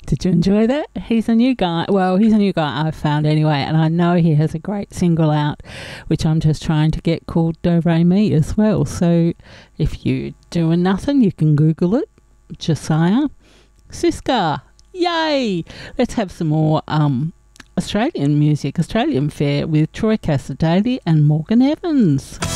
Did you enjoy that? He's a new guy. Well, he's a new guy I've found anyway, and I know he has a great single out, which I'm just trying to get, called Do Re Mi as well. So if you're doing nothing, you can Google it. Josiah Siska. Yay! Let's have some more Australian music, Australian fare with Troy Cassadaly and Morgan Evans.